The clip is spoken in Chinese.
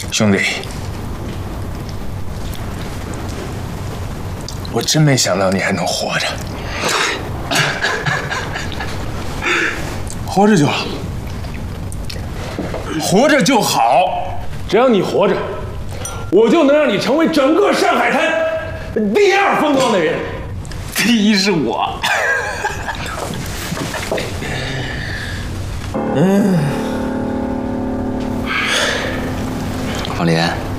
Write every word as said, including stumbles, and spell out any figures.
兄弟，我真没想到你还能活着。活着就好，活着就好。只要你活着，我就能让你成为整个上海滩第二风光的人。第一是我。 方林。